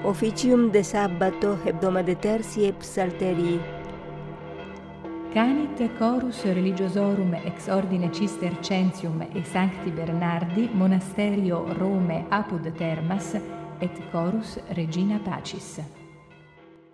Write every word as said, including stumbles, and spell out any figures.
Officium de sabbato hebdomade tertii et psalterii. Canit chorus religiosorum ex ordine Cistercensium e Sancti Bernardi monasterio Rome apud Termas et chorus Regina Pacis.